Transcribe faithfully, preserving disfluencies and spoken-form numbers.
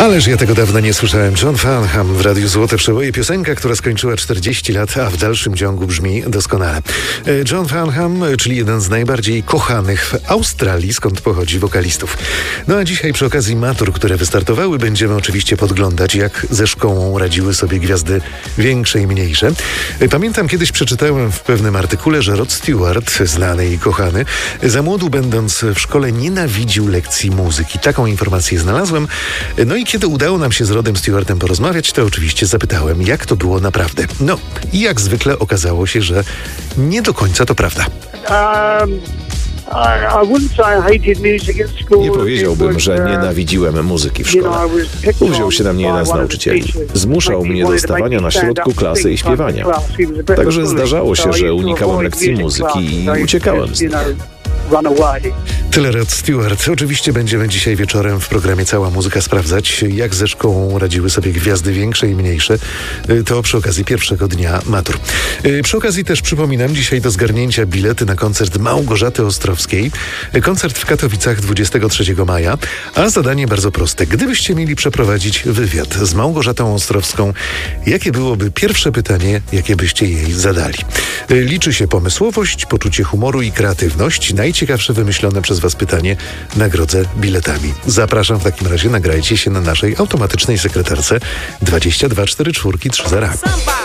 Ależ ja tego dawno nie słyszałem. John Farnham w Radiu Złote Przeboje. Piosenka, która skończyła czterdzieści lat, a w dalszym ciągu brzmi doskonale. John Farnham, czyli jeden z najbardziej kochanych w Australii, skąd pochodzi wokalistów. No a dzisiaj przy okazji matur, które wystartowały, będziemy oczywiście podglądać, jak ze szkołą radziły sobie gwiazdy większe i mniejsze. Pamiętam, kiedyś przeczytałem w pewnym artykule, że Rod Stewart, znany i kochany, za młodu będąc w szkole nienawidził lekcji muzyki. Taką informację znalazłem. No i kiedy udało nam się z Rodem Stewartem porozmawiać, to oczywiście zapytałem, jak to było naprawdę. No i jak zwykle okazało się, że nie do końca to prawda. Um... Nie powiedziałbym, że nienawidziłem muzyki w szkole. Uwziął się na mnie jeden z nauczycieli. Zmuszał mnie do stawania na środku klasy i śpiewania. Także zdarzało się, że unikałem lekcji muzyki i uciekałem z nich. Tyle Rod Stewart. Oczywiście będziemy dzisiaj wieczorem w programie Cała Muzyka sprawdzać, jak ze szkołą radziły sobie gwiazdy większe i mniejsze. To przy okazji pierwszego dnia matur. Przy okazji też przypominam, dzisiaj do zgarnięcia bilety na koncert Małgorzaty Ostrowskiej. Koncert w Katowicach dwudziestego trzeciego maja. A zadanie bardzo proste. Gdybyście mieli przeprowadzić wywiad z Małgorzatą Ostrowską, jakie byłoby pierwsze pytanie, jakie byście jej zadali? Liczy się pomysłowość, poczucie humoru i kreatywność. Najciekawsze wymyślone przez Was pytanie nagrodzę biletami. Zapraszam w takim razie, nagrajcie się na naszej automatycznej sekretarce dwadzieścia dwa czterdzieści cztery trzy zero.